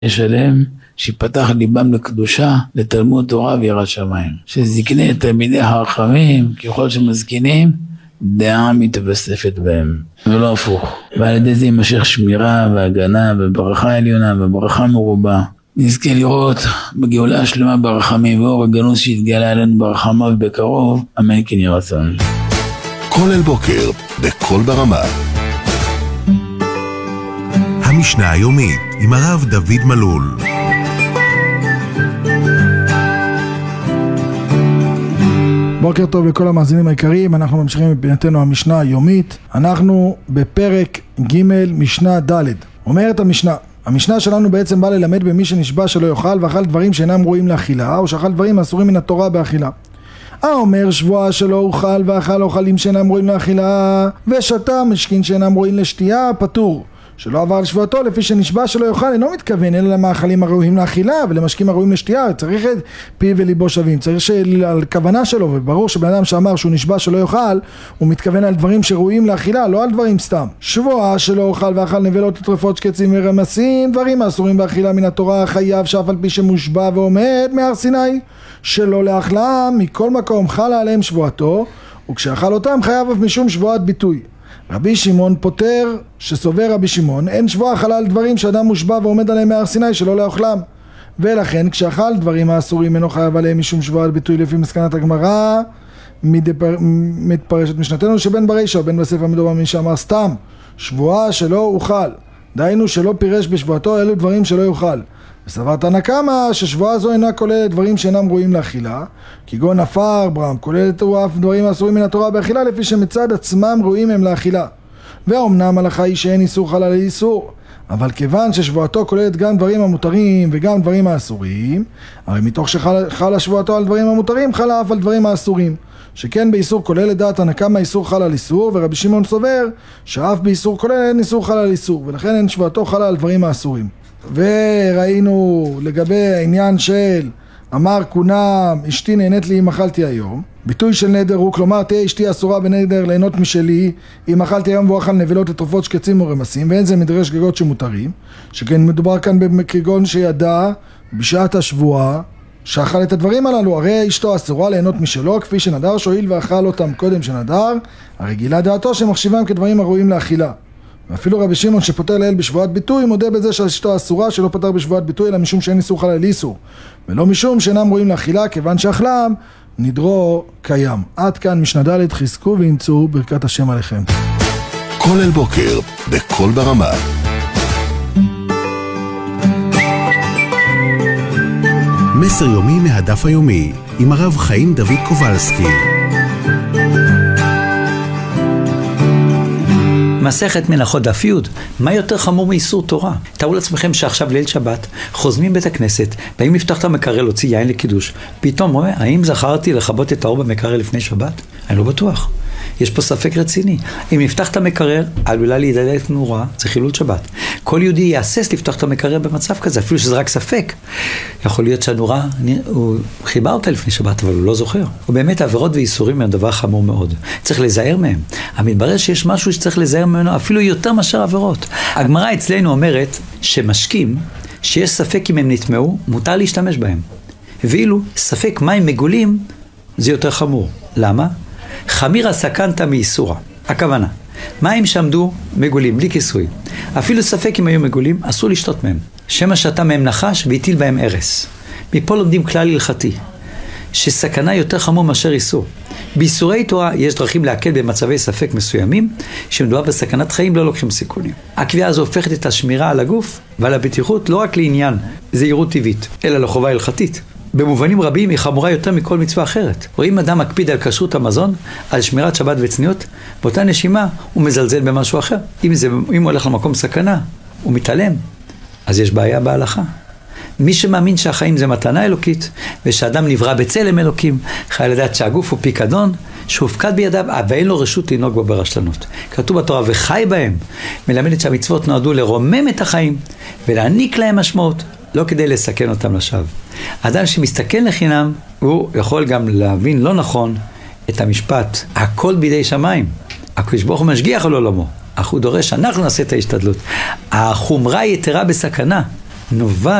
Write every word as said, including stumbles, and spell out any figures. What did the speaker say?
שלם שיפתח ליבם לקדושה, לתלמוד תורה ויראת שמיים. שזקני תלמידי החכמים, ככל שמזקינים, דעה מתווספת בהם, ולא הפוך. ועל ידי זה יימשך שמירה והגנה וברכה עליונה וברכה מרובה. נזכה לראות בגאולה השלמה ברחמים ואור הגנוז שהתגלה עלינו ברחמה ובקרוב, אמן כן יהי רצון. כל אל בוקר, בכל ברמה. המשנה היומית עם הרב דוד מלול. בוקר טוב לכל המאזינים העיקריים, אנחנו ממשיכים בפינתנו המשנה היומית. אנחנו בפרק ג' משנה ד'. אומרת המשנה, המשנה שלנו בעצם באה ללמד במי שנשבע שלא יאכל ואכל דברים שאינם ראויים לאכילה, או שאכל דברים אסורים מן התורה באכילה. האומר שבועה שלא אוכל ואכל אוכלים שאינם ראויים לאכילה, ושתה משכין שאינם ראויים לשתייה, פטור. שלא עבר לשבועתו לפי שנשבע שלא יאכל, אינו מתכוון אלא למאכלים הראויים לאכילה ולמשקים הראויים לשתייה. צריך את פיו וליבו שווים, צריך על כוונה שלו, וברור שבן אדם שאמר שהוא נשבע שלא יאכל, הוא מתכוון על דברים שראויים לאכילה, לא על דברים סתם. שבועה שלא אוכל ואכל נבלות וטרפות שקצים ורמסים, דברים האסורים באכילה מן התורה, חייב שאף על פי שמושבע ועומד מהר סיני שלא לאכלם, מכל מקום חלה עליהם שבועתו, וכשאכל אותם חייב אף משום שבועת ביטוי. רבי שמעון פותר שסובר רבי שמעון, אין שבועה חלה על דברים שאדם מושבע ועומד עליהם מהר סיני שלא לאכלם, ולכן כשאכל דברים האסורים אינו חייב עליהם משום שבועת ביטוי לפי מסקנת הגמרא. מדפר... מתפרשת משנתנו שבין ברישא ובין בספר מדובר מי שאמר סתם שבועה שלא אוכל, דהיינו שלא פירש בשבועתו, אלו דברים שלא יאכל. וסבר תנא קמא ששבועה זו אינה כוללת דברים שאינם ראויים לאכילה, כגון עפר, ברם, כוללת הוא אף דברים האסורים מן התורה באכילה לפי שמצד עצמם ראויים הם לאכילה. ואומנם הלכה היא שאין איסור חל על איסור, אבל כיוון ששבועתו כוללת גם דברים המותרים וגם דברים האסורים, הרי מתוך שחלה שבועתו על דברים המותרים חלה אף על דברים האסורים, שכן באיסור כולל לדעת תנא קמא איסור חל על איסור, ורבי שמעון סובר שאף באיסור כולל אין איסור חל על איסור, ולכן אין שבועתו חלה על דברים האסורים. וראינו לגבי העניין של אמר כונם אשתי נהנית לי אם אכלתי היום, ביטוי של נדר הוא כלומר תהיה אשתי אסורה בנדר ליהנות משלי אם אכלתי היום והוא אכל נבלות וטרפות שקצים או רמסים, ואין זה מדרש גגות שמותרים, שכן מדובר כאן בכגון שידע בשעת השבועה שאכל את הדברים הללו, הרי אשתו אסורה ליהנות משלו כפי שנדר שואיל ואכל אותם קודם שנדר, הרגילה דעתו שמחשיבם כדברים הראויים לאכילה. ואפילו רבי שמעון שפוטר לאל בשבועת ביטוי מודה בזה שאשתו אסורה שלא פטר בשבועת ביטוי אלא משום שאין איסור חל על איסור, ולא משום שאינם ראויים לאכילה כיוון שאכלם נדרו קיים. עד כאן משנה ד', חזקו וימצאו ברכת השם עליכם. כל אל בוקר בכל ברמה. מסר יומי מהדף היומי עם הרב חיים דוד קובלסקי. מסכת מנחות דף י', מה יותר חמור מאיסור תורה? תארו לעצמכם שעכשיו ליל שבת, חוזמים בית הכנסת, באים לפתוח את המקרר להוציא יין לקידוש, פתאום רואה, האם זכרתי לכבות את האור במקרר לפני שבת? אני לא בטוח. יש פה ספק רציני. אם נפתח את המקרר, עלולה להידלק נורה, זה חילול שבת. כל יהודי יעסס לפתוח את המקרר במצב כזה, אפילו שזה רק ספק. יכול להיות שהנורה, הוא חיבה אותה לפני שבת, אבל הוא לא זוכר. ובאמת, עבירות ואיסורים הם דבר חמור מאוד. צריך לזהר מהם. המתברר שיש משהו שצריך לזהר ממנו אפילו יותר מאשר עבירות. הגמרא אצלנו אומרת שמשקים, שיש ספק אם הם נטמעו, מותר להשתמש בהם. ואילו ספק מים מגולים, זה יותר חמור. למה? חמירה סכנת מאיסורה. הכוונה, מים שעמדו מגולים, בלי כיסוי. אפילו ספק אם היו מגולים, אסור לשתות מהם. שמא שתה מהם נחש והטיל בהם ארס. מפה לומדים כלל הלכתי, שסכנה יותר חמור מאשר איסור. באיסורי תורה יש דרכים להקל במצבי ספק מסוימים, שמדובר בסכנת חיים לא לוקחים סיכונים. הקביעה הזו הופכת את השמירה על הגוף ועל הבטיחות לא רק לעניין זהירות טבעית, אלא לחובה הלכתית. במובנים רבים היא חמורה יותר מכל מצווה אחרת. רואים אדם מקפיד על כשרות המזון, על שמירת שבת וצניעות, באותה נשימה הוא מזלזל במשהו אחר. אם, זה, אם הוא הולך למקום סכנה, הוא מתעלם, אז יש בעיה בהלכה. מי שמאמין שהחיים זה מתנה אלוקית, ושאדם נברא בצלם אלוקים, חי לדעת שהגוף הוא פיקדון, שהופקד בידיו, ואין לו רשות לנהוג בו ברשלנות. כתוב בתורה, וחי בהם, מלמדת שהמצוות נועדו לרומם את החיים, ולהעניק להם משמעות, לא כדי לסכן אותם לשווא. האדם שמסתכן לחינם, הוא יכול גם להבין לא נכון את המשפט, הכל בידי שמיים. הקדוש ברוך הוא משגיח על עולמו, אך הוא דורש שאנחנו נעשה את ההשתדלות. החומרה יתרה בסכנה, נובעת